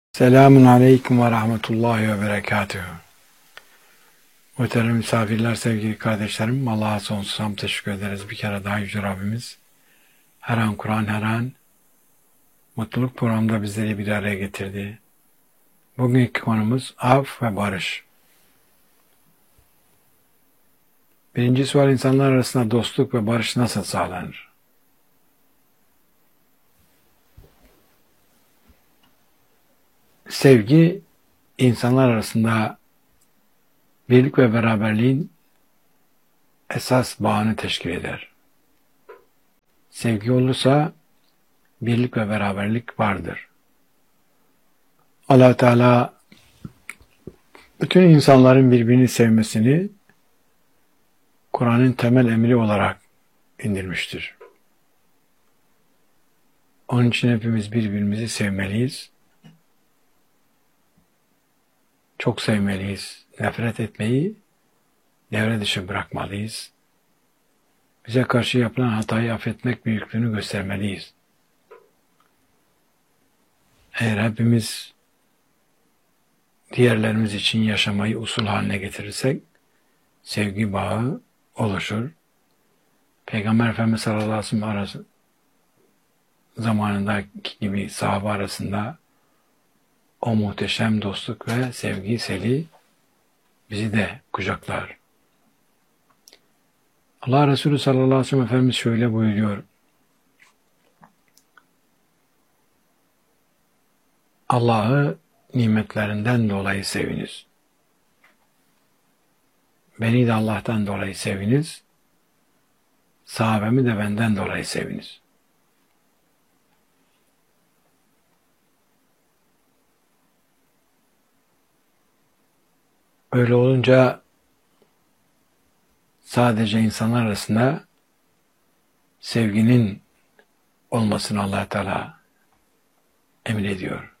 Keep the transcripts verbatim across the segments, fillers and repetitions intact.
Selamun Aleyküm ve Rahmetullahi ve Berekatühü. Muhterem misafirler, sevgili kardeşlerim, Allah'a sonsuz hamd teşekkür ederiz. Bir kere daha Yüce Rabbimiz her an Kur'an, her an mutluluk programında bizleri bir araya getirdi. Bugünkü konumuz af ve barış. Birinci sual, insanlar arasında dostluk ve barış nasıl sağlanır? Sevgi, insanlar arasında birlik ve beraberliğin esas bağını teşkil eder. Sevgi olursa birlik ve beraberlik vardır. Allah Teala bütün insanların birbirini sevmesini Kur'an'ın temel emri olarak indirmiştir. Onun için hepimiz birbirimizi sevmeliyiz. Çok sevmeliyiz. Nefret etmeyi devre dışı bırakmalıyız. Bize karşı yapılan hatayı affetmek büyüklüğünü göstermeliyiz. Eğer hepimiz diğerlerimiz için yaşamayı usul haline getirirsek sevgi bağı oluşur. Peygamber Efendimiz sallallahu aleyhi ve sellem arası, zamanındaki gibi sahabe arasında o muhteşem dostluk ve sevgi seli bizi de kucaklar. Allah Resulü sallallahu aleyhi ve sellem Efendimiz şöyle buyuruyor. Allah'ı nimetlerinden dolayı seviniz. Beni de Allah'tan dolayı seviniz. Sahabemi de benden dolayı seviniz. Öyle olunca sadece insanlar arasında sevginin olmasını Allah Teala emrediyor.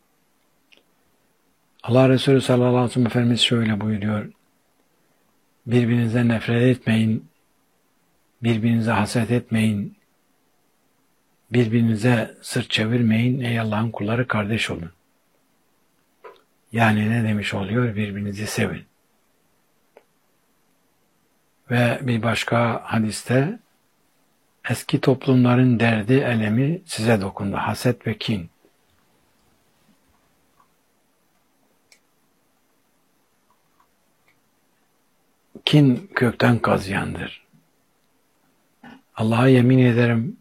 Allah Resulü sallallahu aleyhi ve sellem Efendimiz şöyle buyuruyor. Birbirinize nefret etmeyin, birbirinize haset etmeyin, birbirinize sırt çevirmeyin, ey Allah'ın kulları kardeş olun. Yani ne demiş oluyor? Birbirinizi sevin. Ve bir başka hadiste eski toplumların derdi, elemi size dokundu. Haset ve kin. Kin kökten kazıyandır. Allah'a yemin ederim,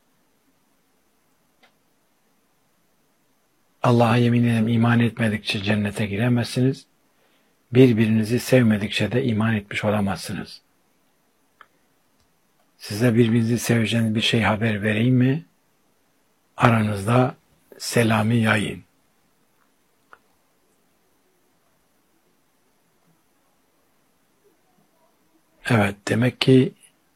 Allah'a yemin ederim iman etmedikçe cennete giremezsiniz. Birbirinizi sevmedikçe de iman etmiş olamazsınız. Size birbirinizi seveceğiniz bir şey haber vereyim mi? Aranızda selamı yayın. Evet, demek ki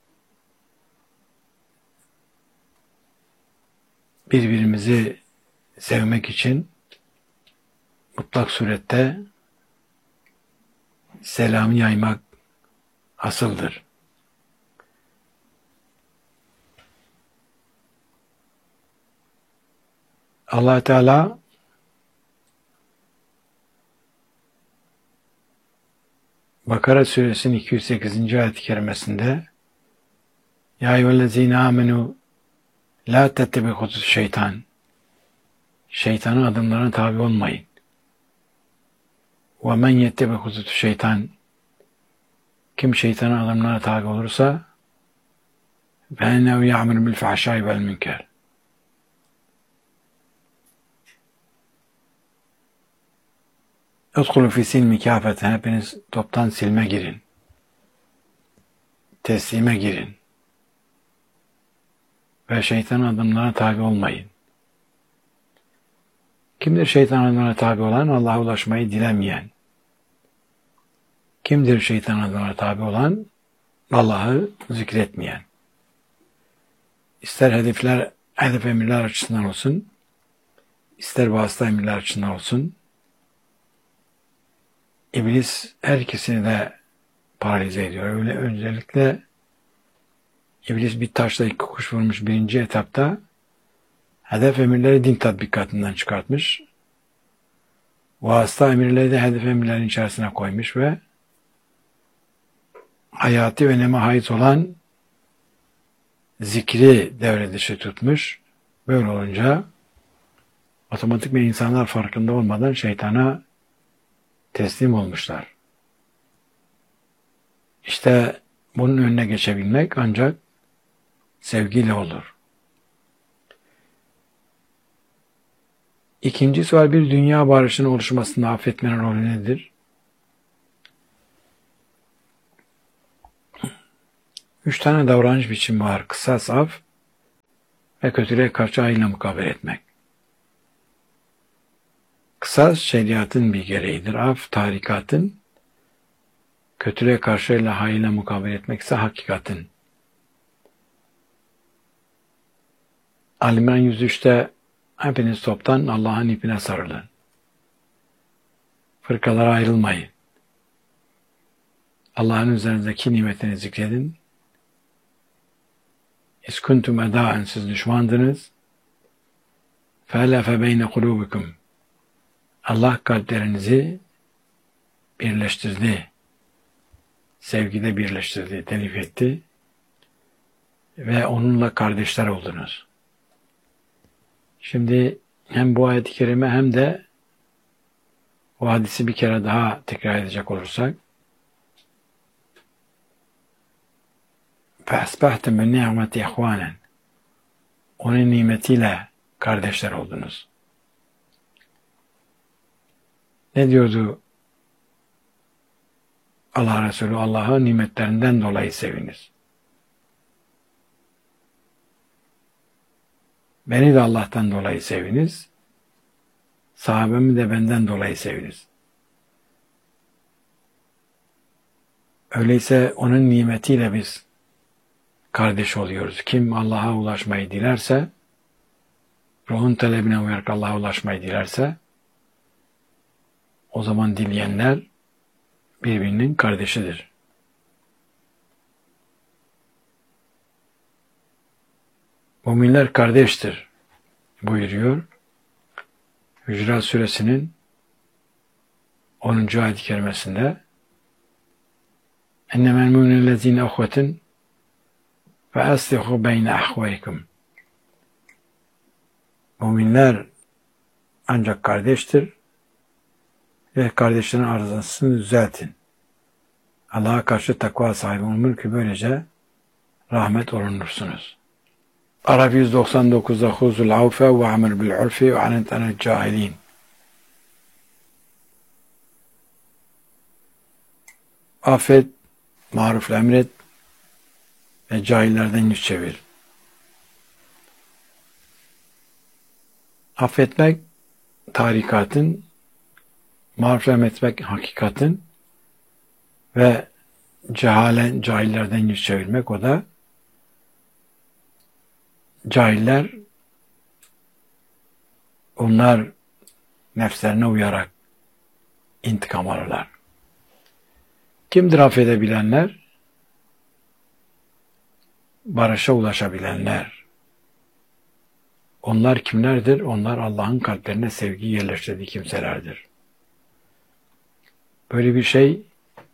birbirimizi sevmek için mutlak surette selamı yaymak asıldır. Allah Teala Bakara suresinin iki yüz sekizinci ayet-i kerimesinde Ya eyyühellezine amenu la tettebi'us şeytan Şeytanın adımlarına tabi olmayın. Ve men yettebi'us şeytan Kim şeytanın adımlarına tabi olursa فَاِنَّهُ يَعْمُرُ بِالْفَحْشَاءِ وَالْمُنكَرِ اُدْخُلُوا فِي silmi kâfeten hepiniz toptan silme girin. Teslime girin. Ve şeytanın adımlarına tabi olmayın. Kimdir şeytanın adımlarına tabi olan? Allah'a ulaşmayı dilemeyen. Kimdir şeytanın adımlarına tabi olan? Allah'ı zikretmeyen. İster hedefler, hedef emirler açısından olsun, ister vasıta emirler açısından olsun, İblis herkesini de paralize ediyor. Öyle öncelikle İblis bir taşla iki kuş vurmuş birinci etapta hedef emirleri din tatbikatından çıkartmış. vasıta emirleri de hedef emirlerin içerisine koymuş ve hayati öneme haiz olan zikri devre dışı tutmuş. Böyle olunca otomatikman insanlar farkında olmadan şeytana teslim olmuşlar. İşte bunun önüne geçebilmek ancak sevgiyle olur. İkinci sual, bir dünya barışının oluşmasında affetmenin rolü nedir? Üç tane davranış biçimi var. Kısas, af ve kötülüğe karşı hayırla mukabele etmek. Kısas şeriatın bir gereğidir. Af tarikatın, kötülüğe karşı hayırla mukabele etmek ise hakikatin. Ali-İmran yüz üçte hepiniz toptan Allah'ın ipine sarılın. Fırkalara ayrılmayın. Allah'ın üzerinizdeki nimetini zikredin. İskuntum edâen, siz düşmandınız. Fe'lefe beyne kulûbikum. Allah kalplerinizi birleştirdi. Sevgide birleştirdi, telif etti. Ve onunla kardeşler oldunuz. Şimdi hem bu ayet-i kerime hem de o hadisi bir kere daha tekrar edecek olursak, فَاَسْبَحْتُمْ بِالنِّعْمَةِ اِخْوَانًا, onun nimetiyle kardeşler oldunuz. Ne diyordu Allah Resulü? Allah'ın nimetlerinden dolayı seviniz. Beni de Allah'tan dolayı seviniz. Sahabemi de benden dolayı seviniz. Öyleyse onun nimetiyle biz kardeş oluyoruz. Kim Allah'a ulaşmayı dilerse, ruhun talebine uyarak Allah'a ulaşmayı dilerse, o zaman dileyenler birbirinin kardeşidir. Müminler kardeştir buyuruyor. Hücurat Suresinin onuncu ayet-i kerimesinde اَنَّمَا الْمُؤْمِنُونَ الَّذ۪ينَ اَخْوَةٍ فَاَصْلِحُوا بَيْنَ اَخْوَيْكُمْ. Müminler ancak kardeştir ve kardeşlerin arasını düzeltin. Allah'a karşı takva sahibi olunur ki böylece rahmet olunursunuz. Araf yüz doksan dokuzda huzul avfe ve amir bil urfi ve anet anel cahilin. Affet, marufla emret ve cahillerden yüz çevir. Affetmek tarikatın, marufla emretmek hakikatin ve cehalen, cahillerden yüz çevirmek, o da cahiller, onlar nefslerine uyarak intikam alırlar. Kimdir affedebilenler? Barışa ulaşabilenler. Onlar kimlerdir? Onlar Allah'ın kalplerine sevgi yerleştirdiği kimselerdir. Böyle bir şey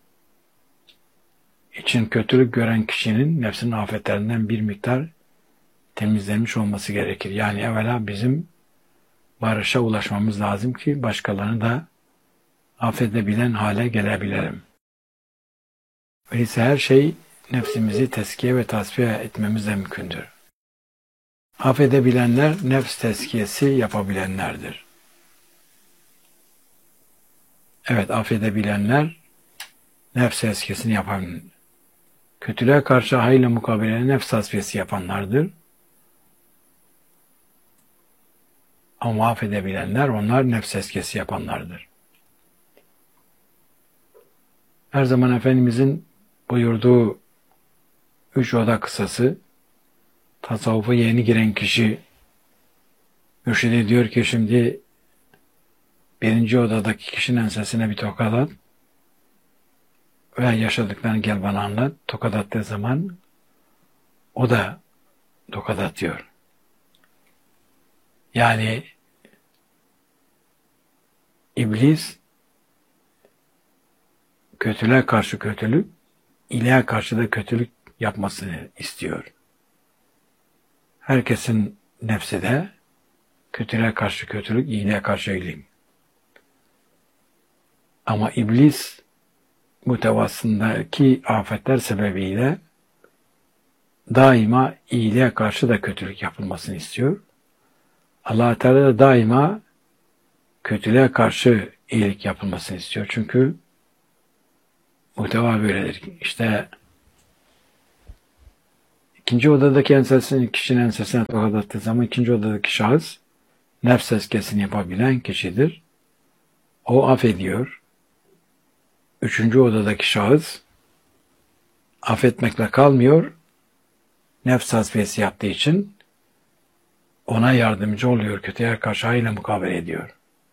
için kötülük gören kişinin nefsinin afetlerinden bir miktar temizlenmiş olması gerekir. Yani evvela bizim barışa ulaşmamız lazım ki başkalarını da affedebilen hale gelebilelim. Öyleyse her şey nefsimizi teskiye ve tasfiye etmemizle mümkündür. Affedebilenler nefs teskiyesi yapabilenlerdir. Evet, affedebilenler nefs teskiyesini yapabilenler. Kötülüğe karşı hayırla mukabele nefs tasfiyesi yapanlardır. Ama affedebilenler onlar nefs teskiyesi yapanlardır. Her zaman Efendimizin buyurduğu üç oda kısası, tasavvufa yeni giren kişi mürşidi diyor ki şimdi birinci odadaki kişinin ensesine bir tokat at ve yaşadıklarını gel bana anlat. Tokat attığı zaman o da tokat atıyor. Yani İblis kötülüğe karşı kötülük, iyiliğe karşı da kötülük yapmasını istiyor. Herkesin nefsi de kötülüğe karşı kötülük, iyiliğe karşı iyilik. Ama iblis muhtevasındaki afetler sebebiyle daima iyiliğe karşı da kötülük yapılmasını istiyor. Allah Teala da daima kötülüğe karşı iyilik yapılmasını istiyor. Çünkü muhteva böyledir. İşte ikinci odadaki ensesini, kişinin ensesine tokat attığı zaman ikinci odadaki şahıs nefs tezkiyesini yapabilen kişidir. O affediyor. Üçüncü odadaki şahıs affetmekle kalmıyor. Nefs tasfiyesi yaptığı için ona yardımcı oluyor. Kötüye karşı hayırla mukabele ediyor.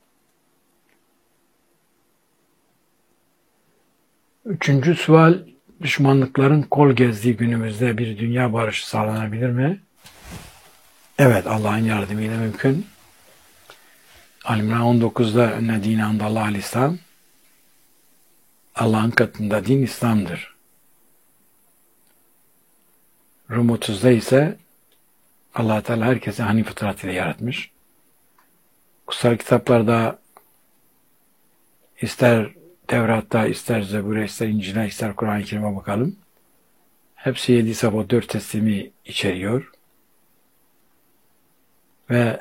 Üçüncü sual, düşmanlıkların kol gezdiği günümüzde bir dünya barışı sağlanabilir mi? Evet, Allah'ın yardımıyla mümkün. Al-İmran on dokuzda enne dine andallah al-İslam. Allah'ın katında din İslam'dır. Rum otuzda ise Allah Teala herkesi hanif fıtrat ile yaratmış. Kutsal kitaplarda ister Tevrat'ta, ister Zebur'e, ister İncil'e, ister Kur'an-ı Kerim'e bakalım. Hepsi yedi sabah dört teslimi içeriyor. Ve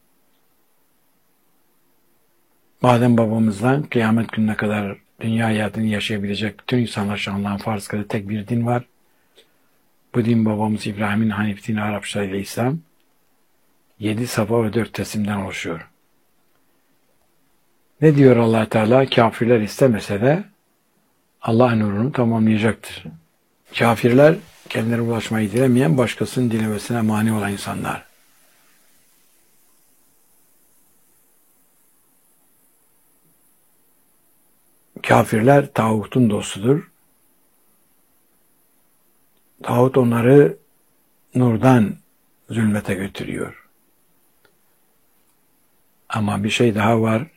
Adem babamızdan kıyamet gününe kadar dünya hayatını yaşayabilecek bütün insanlar şu Allah'ın farz kıldığı tek bir din var. Bu din babamız İbrahim'in Hanif dini Arapça ile İslam. Yedi sabah ve dört teslimden oluşuyor. Ne diyor Allah Teala? Kafirler istemese de Allah nurunu tamamlayacaktır. Kafirler kendilerine ulaşmayı dilemeyen, başkasının dilemesine mani olan insanlar. Kafirler tağutun dostudur. Tağut onları nurdan zulmete götürüyor. Ama bir şey daha var.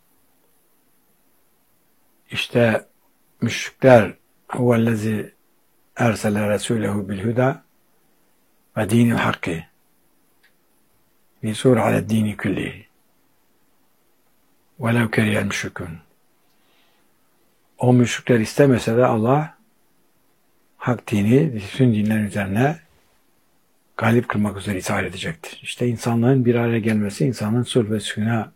İşte müşrikler huvellezi ersele resulehu bil huda ve dinil hakkı li sur ala dini küllihi velev keriyel müşrikun. O müşrikler istemese de Allah hak dini bütün dinler üzerine galip kılmak üzere itaat edecektir. İşte insanlığın bir araya gelmesi, insanın sulh ve sükûna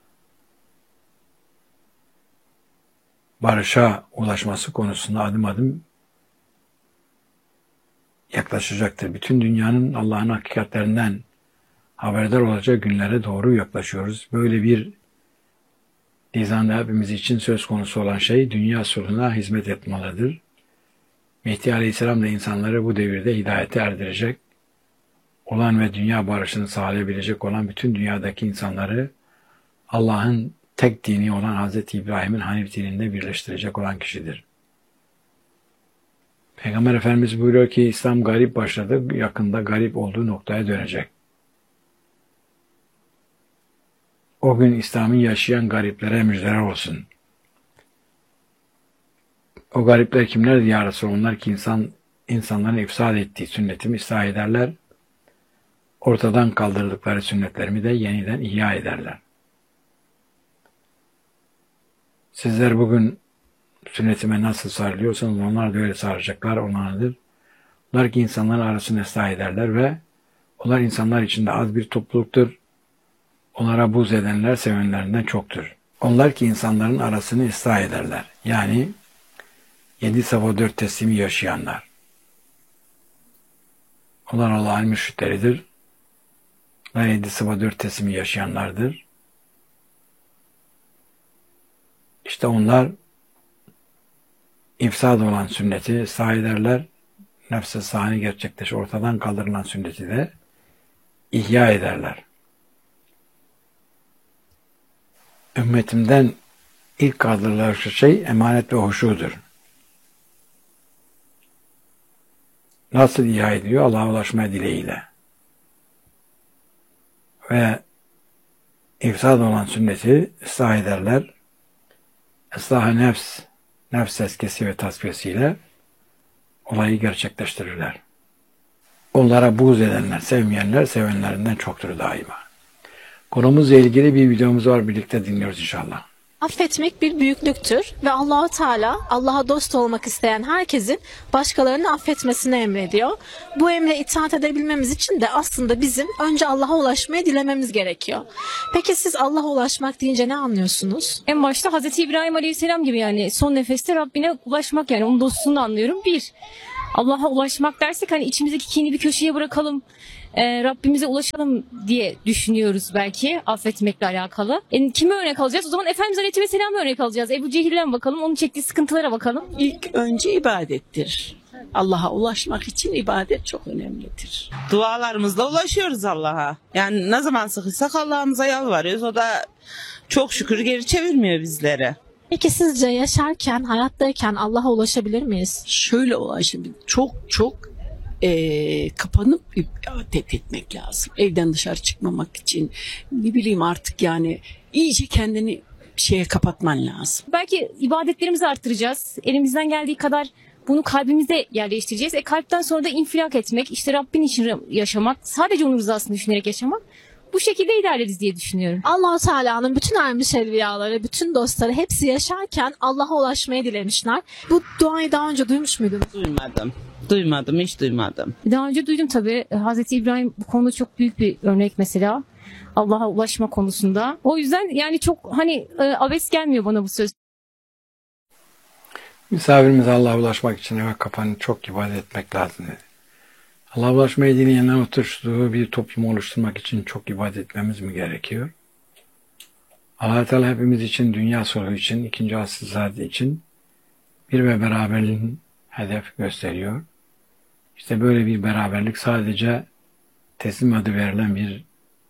barışa ulaşması konusunda adım adım yaklaşacaktır. Bütün dünyanın Allah'ın hakikatlerinden haberdar olacağı günlere doğru yaklaşıyoruz. Böyle bir nizamda hepimiz için söz konusu olan şey dünya sulhuna hizmet etmelidir. Mehdi Aleyhisselam da insanları bu devirde hidayete erdirecek olan ve dünya barışını sağlayabilecek olan bütün dünyadaki insanları Allah'ın tek dini olan Hazreti İbrahim'in Hanif dininde birleştirecek olan kişidir. Peygamber Efendimiz buyuruyor ki İslam garip başladı, yakında garip olduğu noktaya dönecek. O gün İslam'ı yaşayan gariplere müjdeler olsun. O garipler kimlerdi ya Resulallah? Onlar ki insan, insanların ifsad ettiği sünnetimi ıslah ederler. Ortadan kaldırdıkları sünnetlerimi de yeniden ihya ederler. Sizler bugün sünnetime nasıl sarılıyorsanız onlar da öyle sarılacaklar, onlardır. Onlar ki insanların arasını ıslah ederler ve onlar insanlar içinde az bir topluluktur. Onlara buğz edenler sevenlerinden çoktur. Onlar ki insanların arasını ıslah ederler. Yani yedi sabah dört teslimi yaşayanlar. Onlar Allah'ın müşrikleridir. Onlar yedi sabah dört teslimi yaşayanlardır. İşte onlar ifsad olan sünneti ıslah ederler. Nefs-i sani gerçekleşir. Ortadan kaldırılan sünneti de ihya ederler. Ümmetimden ilk kaldırılan şey emanet ve huşudur. Nasıl ihya ediliyor? Allah'a ulaşmaya dileğiyle. Ve ifsad olan sünneti ıslah ederler. ıslah-ı nefs, nefs tezkiyesi ve tasfiyesiyle olayı gerçekleştirirler. Onlara buğz edenler, sevmeyenler sevenlerinden çoktur daima. Konumuzla ilgili bir videomuz var, birlikte dinliyoruz inşallah. Affetmek bir büyüklüktür ve Allah-u Teala Allah'a dost olmak isteyen herkesin başkalarını affetmesini emrediyor. Bu emre itaat edebilmemiz için de aslında bizim önce Allah'a ulaşmayı dilememiz gerekiyor. Peki siz Allah'a ulaşmak deyince ne anlıyorsunuz? En başta Hazreti İbrahim Aleyhisselam gibi, yani son nefeste Rabbine ulaşmak, yani onun dostluğunu anlıyorum. Bir, Allah'a ulaşmak dersek hani içimizdeki kini bir köşeye bırakalım, e, Rabbimize ulaşalım diye düşünüyoruz belki affetmekle alakalı. E, kimi örnek alacağız? O zaman Efendimiz Aleyhisselam'ı örnek alacağız. Ebu Cehil'den bakalım, onun çektiği sıkıntılara bakalım. İlk önce ibadettir. Allah'a ulaşmak için ibadet çok önemlidir. Dualarımızla ulaşıyoruz Allah'a. Yani ne zaman sıkıysak Allah'ımıza yalvarıyoruz. O da çok şükür geri çevirmiyor bizleri. Peki sizce yaşarken, hayattayken Allah'a ulaşabilir miyiz? Şöyle ulaşabilir. Çok çok eee, kapanıp ibadet etmek lazım. Evden dışarı çıkmamak için. Ne bileyim artık yani iyice kendini şeye kapatman lazım. Belki ibadetlerimizi arttıracağız. Elimizden geldiği kadar bunu kalbimize yerleştireceğiz. E kalpten sonra da infilak etmek, işte Rabbin için yaşamak, sadece onun rızasını düşünerek yaşamak. Bu şekilde ilerleriz diye düşünüyorum. Allah-u Teala'nın bütün ermiş evliyaları, bütün dostları hepsi yaşarken Allah'a ulaşmayı dilemişler. Bu duayı daha önce duymuş muydunuz? Duymadım. Duymadım, hiç duymadım. Daha önce duydum tabii. Hazreti İbrahim bu konuda çok büyük bir örnek mesela. Allah'a ulaşma konusunda. O yüzden yani çok hani e, abes gelmiyor bana bu söz. Misafirimiz Allah'a ulaşmak için eve kapanıp çok ibadet etmek lazım dedi. Allah'a ulaşmayı dileyenler oturuştuğu bir toplum oluşturmak için çok ibadet etmemiz mi gerekiyor? Allah Teala hepimiz için, dünya soluğu için, ikinci asıl zati için bir ve beraberliğin hedef gösteriyor. İşte böyle bir beraberlik sadece teslim adı verilen bir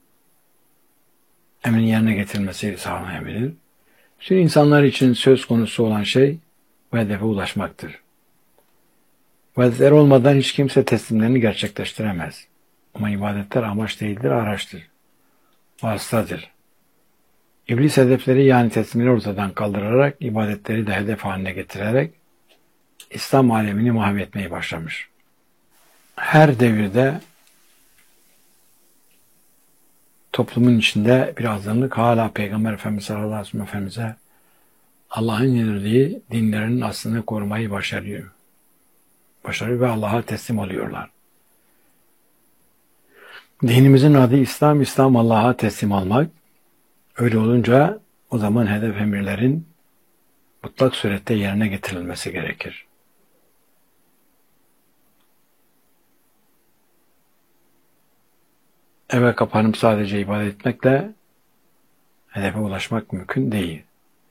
emrin yerine getirilmesiyle sağlanabilir. Bütün insanlar için söz konusu olan şey bu hedefe ulaşmaktır. İbadetler olmadan hiç kimse teslimlerini gerçekleştiremez. Ama ibadetler amaç değildir, araçtır. Vasıtadır. İblis hedefleri yani teslimleri ortadan kaldırarak, ibadetleri de hedef haline getirerek İslam alemini mahvetmeye başlamış. Her devirde toplumun içinde bir azınlık hala Peygamber Efendimiz sallallahu aleyhi ve sellem Efendimiz'e Allah'ın indirdiği dinlerinin aslını korumayı başarıyor. Başarıyor ve Allah'a teslim oluyorlar. Dinimizin adı İslam, İslam Allah'a teslim almak. Öyle olunca o zaman hedef emirlerin mutlak surette yerine getirilmesi gerekir. Eve kapanıp sadece ibadet etmekle hedefe ulaşmak mümkün değil.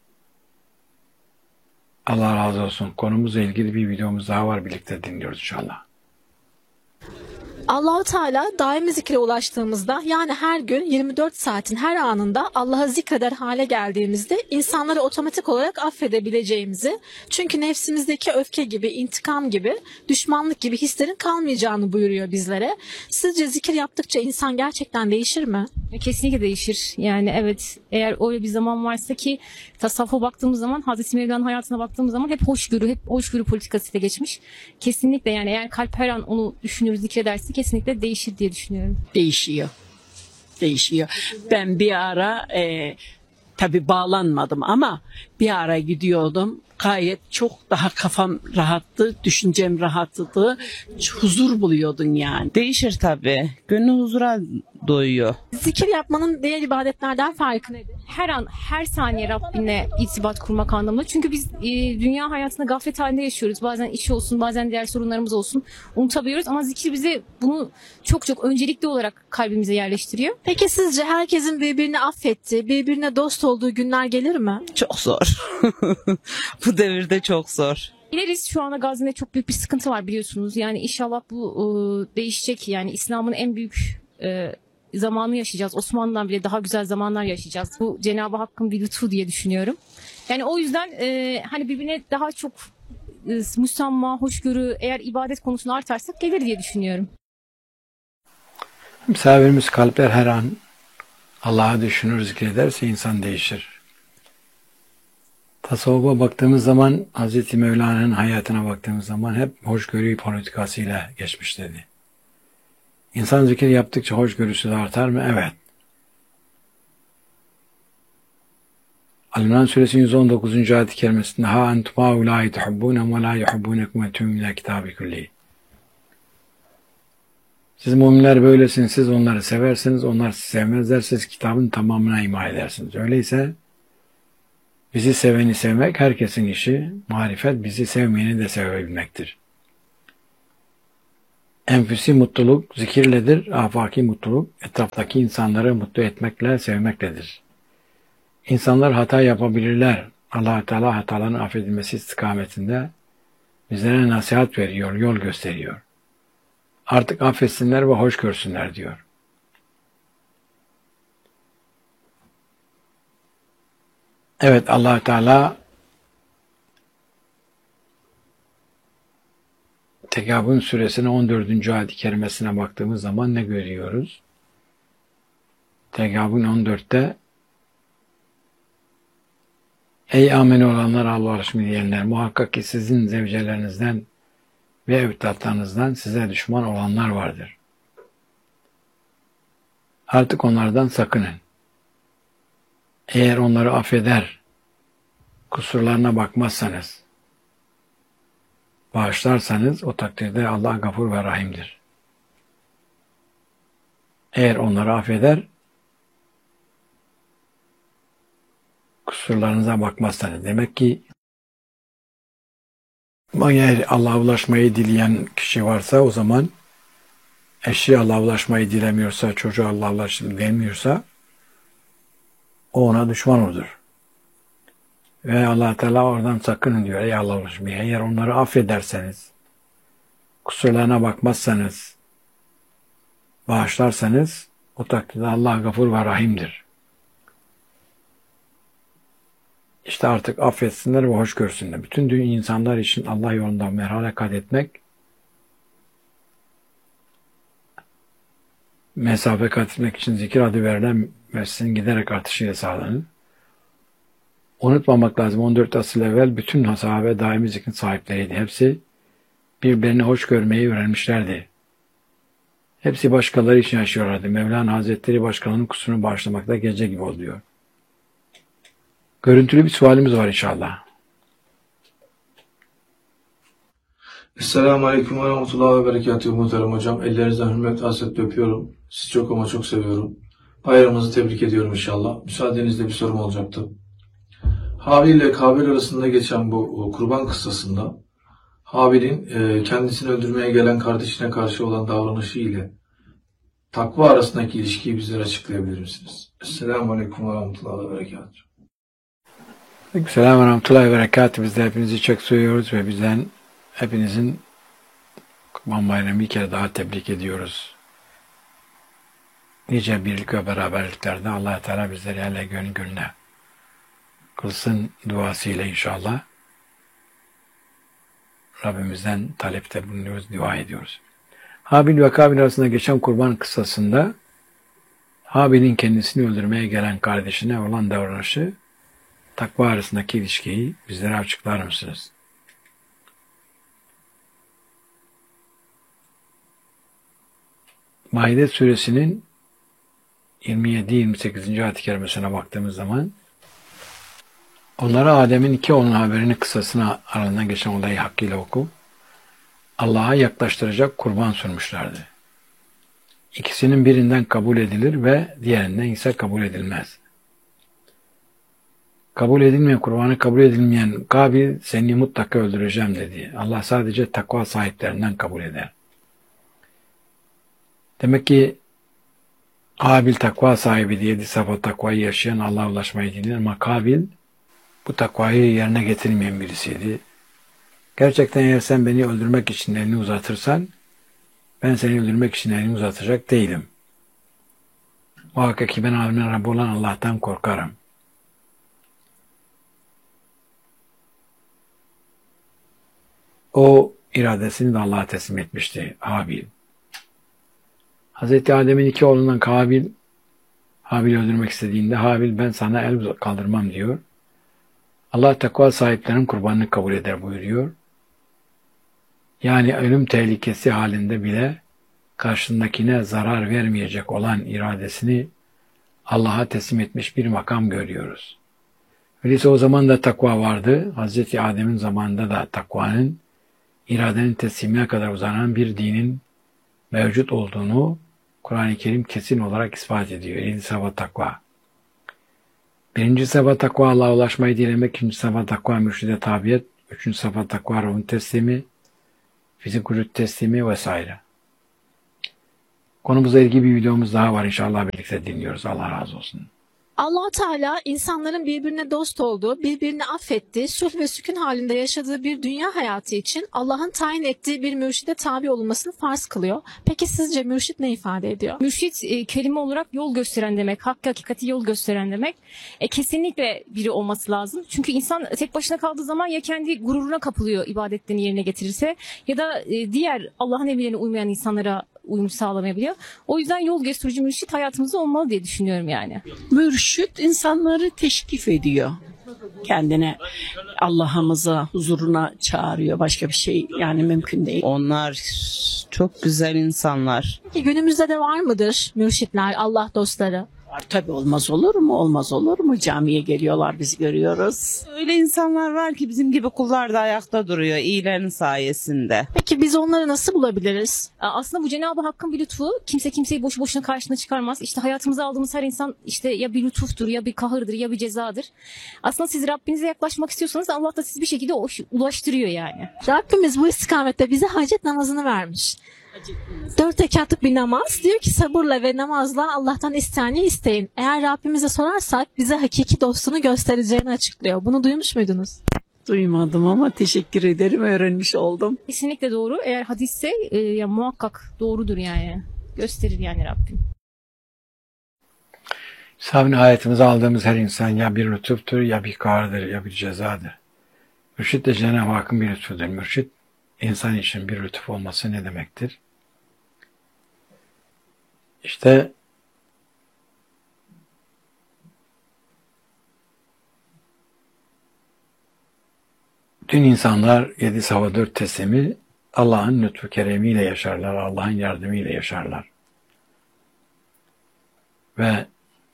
Allah razı olsun. Konumuzla ilgili bir videomuz daha var. Birlikte dinliyoruz inşallah. Allah-u Teala daimi zikre ulaştığımızda, yani her gün yirmi dört saatin her anında Allah'ı zikreder hale geldiğimizde insanları otomatik olarak affedebileceğimizi, çünkü nefsimizdeki öfke gibi, intikam gibi, düşmanlık gibi hislerin kalmayacağını buyuruyor bizlere. Sizce zikir yaptıkça insan gerçekten değişir mi? Kesinlikle değişir. Yani evet, eğer öyle bir zaman varsa ki tasavvufa baktığımız zaman, Hazreti Mevla'nın hayatına baktığımız zaman hep hoşgörü, hep hoşgörü politikasıyla geçmiş. Kesinlikle yani eğer kalp her an onu düşünür, zikrederse kesinlikle değişir diye düşünüyorum. Değişiyor. Değişiyor. Ben bir ara e, tabii bağlanmadım ama bir ara gidiyordum. Gayet çok daha kafam rahattı, düşüncem rahattı, huzur buluyordun yani. Değişir tabii. Gönlü huzura doyuyor. Zikir yapmanın diğer ibadetlerden farkı nedir? Her an, her saniye Rabbine irtibat kurmak anlamında. Çünkü biz e, dünya hayatında gaflet halinde yaşıyoruz. Bazen iş olsun, bazen diğer sorunlarımız olsun. Unutabiliyoruz ama zikir bize bunu çok çok öncelikli olarak kalbimize yerleştiriyor. Peki sizce herkesin birbirini affettiği, birbirine dost olduğu günler gelir mi? Çok zor. Bu devirde çok zor. İleriz, şu anda Gazze'de çok büyük bir sıkıntı var biliyorsunuz. Yani inşallah bu e, değişecek. Yani İslam'ın en büyük e, zamanı yaşayacağız. Osmanlı'dan bile daha güzel zamanlar yaşayacağız. Bu Cenab-ı Hakk'ın bir lütfu diye düşünüyorum. Yani o yüzden e, hani birbirine daha çok e, müsamma, hoşgörü, eğer ibadet konusunu artarsak gelir diye düşünüyorum. Misafirimiz kalpler her an Allah'a düşünür, zikrederse insan değişir. Tasavvufa baktığımız zaman, Hazreti Mevlana'nın hayatına baktığımız zaman hep hoşgörü politikasıyla geçmiş dedi. İnsan zikir yaptıkça hoşgörüsü de artar mı? Evet. Al-İmran Suresinin yüz on dokuzuncu ayet-i kerimesinde ha entum haulâi tuhibbûnem ve lâ yuhibbûnekum ve tü'minûne kitâbi külli. Siz müminler böylesiniz, siz onları seversiniz, onlar sizi sevmezler, siz kitabın tamamına ima edersiniz. Öyleyse bizi seveni sevmek herkesin işi, marifet bizi sevmeyeni de sevebilmektir. Enfüsi mutluluk zikirledir, afaki mutluluk etraftaki insanları mutlu etmekle, sevmekledir. İnsanlar hata yapabilirler. Allah-u Teala hataların affedilmesi istikametinde bizlere nasihat veriyor, yol gösteriyor. Artık affetsinler ve hoş görsünler diyor. Evet, Allah-u Teala Tegabun suresinin on dördüncü ayet-i kerimesine baktığımız zaman ne görüyoruz? Tegabun on dörtte ey amin olanlar, Allah'a aşkına diyenler, muhakkak ki sizin zevcelerinizden ve evlatlarınızdan size düşman olanlar vardır. Artık onlardan sakının. Eğer onları affeder, kusurlarına bakmazsanız, bağışlarsanız o takdirde Allah gafur ve rahimdir. Eğer onları affeder, kusurlarınıza bakmazsanız. Demek ki eğer Allah'a ulaşmayı dileyen kişi varsa o zaman eşi Allah'a ulaşmayı dilemiyorsa, çocuğu Allah'a ulaşmayı dilemiyorsa o ona düşman olur. Ve Allah Teala oradan sakının diyor. Ey Allah'a ulaşmayı. Eğer onları affederseniz, kusurlarına bakmazsanız, bağışlarsanız o takdirde Allah gafur ve rahimdir. İşte artık affetsinler ve hoş görsünler. Bütün dünya insanlar için Allah yolunda merhale kat etmek, mesafe kat etmek için zikir adı verilen mesleğin giderek artışıyla sağlanır. Unutmamak lazım, on dört asıl evvel bütün sahabe daimi zikrin sahipleriydi. Hepsi birbirlerini hoş görmeyi öğrenmişlerdi. Hepsi başkaları için yaşıyorlardı. Mevlana Hazretleri başkalarının kusurunu bağışlamakta gece gibi oluyor. Görüntülü bir sualimiz var inşallah. Esselamu Aleyküm ve Rahmetullahi ve Berekatuhu muhterem hocam. Ellerinizden hürmet hasretle öpüyorum. Sizi çok ama çok seviyorum. Bayramınızı tebrik ediyorum inşallah. Müsaadenizle bir sorum olacaktı. Habil ile Kabil arasında geçen bu kurban kıssasında Habil'in kendisini öldürmeye gelen kardeşine karşı olan davranışı ile takva arasındaki ilişkiyi bizlere açıklayabilir misiniz? Esselamu Aleyküm ve Rahmetullahi ve Berekatuhu. Selam ve rahmetullahi ve berekatuhu. Biz de hepinizi çok seviyoruz ve bizden hepinizin Kurban Bayramı bir kere daha tebrik ediyoruz. Nice birlik ve beraberliklerde Allah-u Teala bizleri hele gönül gönüne kılsın duasıyla inşallah. Rabbimizden talepte bulunuyoruz, dua ediyoruz. Habil ve Kabil arasında geçen kurban kıssasında Habil'in kendisini öldürmeye gelen kardeşine olan davranışı, takva arasındaki ilişkiyi bizlere açıklar mısınız? Maide suresinin yirmi yedi yirmi sekizinci ayet-i kerimesine baktığımız zaman onlara Adem'in iki oğlunun haberini kıssasına aralarından geçen olayı hakkıyla oku. Allah'a yaklaştıracak kurban sunmuşlardı. İkisinin birinden kabul edilir ve diğerinden ise kabul edilmez. Kabul edilmeyen, kurbanı kabul edilmeyen Kabil seni mutlaka öldüreceğim dedi. Allah sadece takva sahiplerinden kabul eder. Demek ki Habil takva sahibi diye safa takvayı yaşayan, Allah'a ulaşmayı dileyen ama Kabil bu takvayı yerine getirmeyen birisiydi. Gerçekten eğer sen beni öldürmek için elini uzatırsan ben seni öldürmek için elini uzatacak değilim. Muhakkak ki ben alemin Rabbi olan Allah'tan korkarım. O iradesini de Allah'a teslim etmişti Habil. Hazreti Adem'in iki oğlundan Kabil, Habil'i öldürmek istediğinde Habil ben sana el kaldırmam diyor. Allah takva sahiplerinin kurbanını kabul eder buyuruyor. Yani ölüm tehlikesi halinde bile karşındakine zarar vermeyecek olan iradesini Allah'a teslim etmiş bir makam görüyoruz. Öyleyse o zaman da takva vardı. Hazreti Adem'in zamanında da takvanın, iradenin teslimine kadar uzanan bir dinin mevcut olduğunu Kur'an-ı Kerim kesin olarak ispat ediyor. Yedi sabah takva. Birinci sabah takva Allah'a ulaşmayı dilemek, ikinci sabah takva mürşide tabiyet, üçüncü sabah takva ruhun teslimi, fizik vücut teslimi vesaire. Konumuzla ilgili bir videomuz daha var, inşallah birlikte dinliyoruz. Allah razı olsun. Allah Teala insanların birbirine dost olduğu, birbirini affettiği, sulh ve sükun halinde yaşadığı bir dünya hayatı için Allah'ın tayin ettiği bir mürşide tabi olunmasını farz kılıyor. Peki sizce mürşit ne ifade ediyor? Mürşit e, kelime olarak yol gösteren demek, hak hakikati yol gösteren demek. E, kesinlikle biri olması lazım. Çünkü insan tek başına kaldığı zaman ya kendi gururuna kapılıyor ibadetlerini yerine getirirse ya da e, diğer Allah'ın emirlerine uymayan insanlara uyum sağlamayabiliyor. O yüzden yol gösterici mürşit hayatımızda olmalı diye düşünüyorum yani. Mürşit insanları teşkif ediyor. Kendine, Allah'ımıza, huzuruna çağırıyor. Başka bir şey yani mümkün değil. Onlar çok güzel insanlar. Peki günümüzde de var mıdır mürşitler, Allah dostları? Var tabii, olmaz olur mu? Olmaz olur mu? Camiye geliyorlar, biz görüyoruz. Öyle insanlar var ki bizim gibi kullar da ayakta duruyor iyilerin sayesinde. Peki biz onları nasıl bulabiliriz? Aslında bu Cenab-ı Hakk'ın bir lütfu. Kimse kimseyi boşu boşuna karşına çıkarmaz. İşte hayatımıza aldığımız her insan işte ya bir lütuftur, ya bir kahırdır, ya bir cezadır. Aslında siz Rabbinize yaklaşmak istiyorsanız Allah da sizi bir şekilde ulaştırıyor yani. Rabbimiz bu istikamette bize hacet namazını vermiş. Dört rekatlık bir namaz. Diyor ki sabırla ve namazla Allah'tan isteyeni isteyin. Eğer Rabbimize sorarsak bize hakiki dostunu göstereceğini açıklıyor. Bunu duymuş muydunuz? Duymadım ama teşekkür ederim, öğrenmiş oldum. Kesinlikle doğru. Eğer hadisse e, ya muhakkak doğrudur yani. Gösterir yani Rabbim. Sahabin hayatımıza aldığımız her insan ya bir lütuftur, ya bir kahrdır, ya bir cezadır. Mürşit de Cenab-ı Hakk'ın bir lütfudur. Mürşit, insan için bir lütuf olması ne demektir? İşte bütün insanlar yedi sabah dört teslimi Allah'ın lütfu keremiyle yaşarlar, Allah'ın yardımıyla yaşarlar. Ve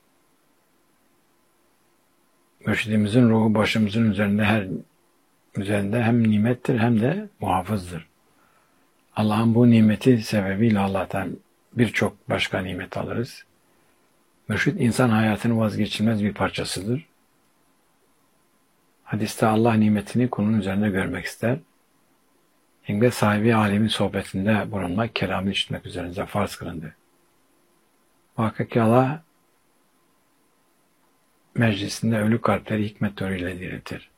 mürşidimizin ruhu başımızın üzerinde her üzerinde hem nimettir hem de muhafızdır. Allah'ın bu nimeti sebebiyle Allah'tan birçok başka nimet alırız. Mürşid insan hayatının vazgeçilmez bir parçasıdır. Hadiste Allah nimetini kulun üzerinde görmek ister. Hikmet sahibi alemin sohbetinde bulunmak, kelamını işitmek üzerinize farz kılındı. Muhakkak ki Allah meclisinde ölü kalpleri hikmet nuruyla diriltir.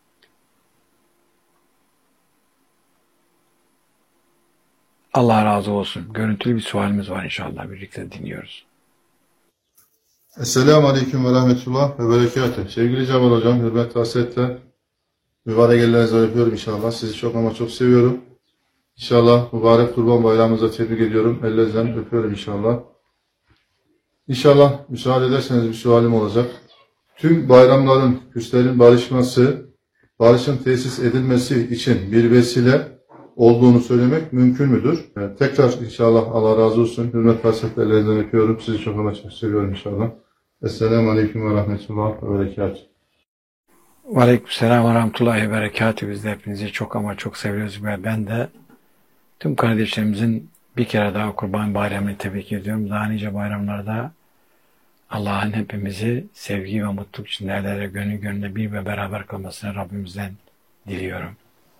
Allah razı olsun. Görüntülü bir sualimiz var inşallah. Birlikte dinliyoruz. Esselamu Aleyküm ve Rahmetullah ve Berekatuhu. Sevgili Cemal Hocam, hürmet ve hasretle mübarek ellerinizden öpüyorum inşallah. Sizi çok ama çok seviyorum. İnşallah mübarek Kurban Bayramınıza tebrik ediyorum. Ellerinizden öpüyorum inşallah. İnşallah müsaade ederseniz bir sualim olacak. Tüm bayramların, küslerin barışması, barışın tesis edilmesi için bir vesile olduğunu söylemek mümkün müdür? Evet, tekrar inşallah Allah razı olsun. Hürmet ve hasretle ellerinizden öpüyorum. Sizi çok ama çok seviyorum inşallah. Esselamu Aleyküm ve Rahmetullah ve Berekatuhu. Ve Aleykümselam ve Rahmetullahi ve Berekatuhu. Biz de hepinizi çok ama çok seviyoruz ve ben de tüm kardeşlerimizin bir kere daha Kurban Bayramı'nı tebrik ediyorum. Daha nice bayramlarda Allah'ın hepimizi sevgi ve mutluluk içinde el ele gönül gönüle bir ve beraber kalmasını Rabbimizden diliyorum.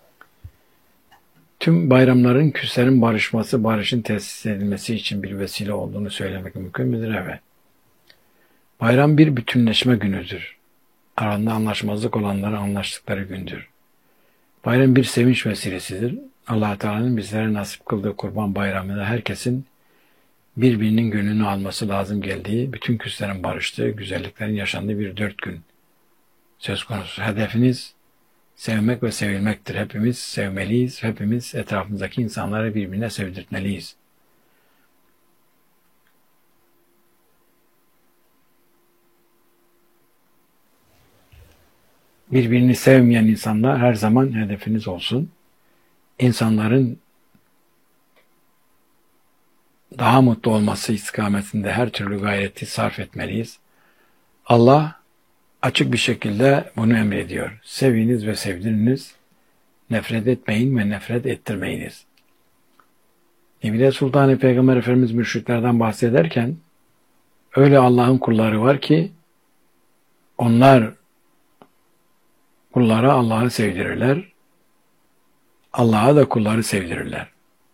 Tüm bayramların küslerin barışması, barışın tesis edilmesi için bir vesile olduğunu söylemek mümkün müdür? Evet. Bayram bir bütünleşme günüdür. Aranda anlaşmazlık olanların anlaştıkları gündür. Bayram bir sevinç vesilesidir. Allah Teala'nın bizlere nasip kıldığı Kurban Bayramı'nda herkesin birbirinin gönlünü alması lazım geldiği, bütün küslerin barıştığı, güzelliklerin yaşandığı bir dört gün söz konusu. Hedefiniz sevmek ve sevilmektir. Hepimiz sevmeliyiz. Hepimiz etrafımızdaki insanları birbirine sevdirtmeliyiz. birbirini sevmeyen insanlar her zaman hedefiniz olsun. İnsanların daha mutlu olması istikametinde her türlü gayreti sarf etmeliyiz. Allah açık bir şekilde bunu emrediyor. Seviniz ve sevdiriniz, nefret etmeyin ve nefret ettirmeyiniz. Nebile Sultan-ı Peygamber Efendimiz müşriklerden bahsederken, öyle Allah'ın kulları var ki, onlar kullara Allah'ı sevdirirler, Allah'a da kulları sevdirirler.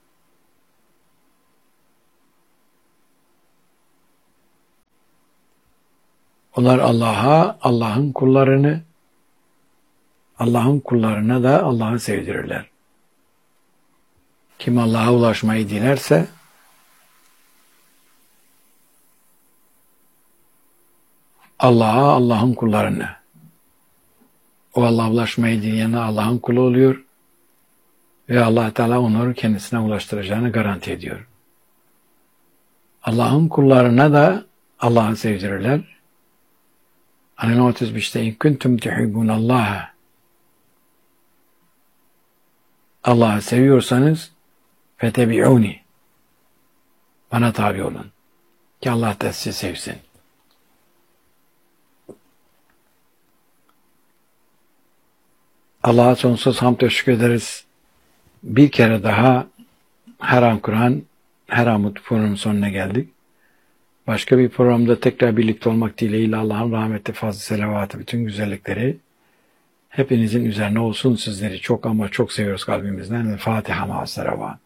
Onlar Allah'a, Allah'ın kullarını, Allah'ın kullarına da Allah'ı sevdirirler. Kim Allah'a ulaşmayı dilerse, Allah'a, Allah'ın kullarını, o Allah'a ulaşmayı dileyene Allah'ın kulu oluyor ve Allah Teala onları kendisine ulaştıracağını garanti ediyor. Allah'ın kullarına da Allah'ı sevdirirler. Hani otuz beşte in kuntum tuhibbunallaha, Allah'ı seviyorsanız fetebi'uni, bana tabi olun ki Allah da sizi sevsin. Allah'a sonsuz hamd ve şükür ederiz. Bir kere daha Her An Kur'an, Her An Mutlu programının sonuna geldik. Başka bir programda tekrar birlikte olmak dileğiyle Allah'ın rahmeti, fazla selavatı, bütün güzellikleri hepinizin üzerine olsun. Sizleri çok ama çok seviyoruz kalbimizden. Ve Fatiha ma'as-selavat.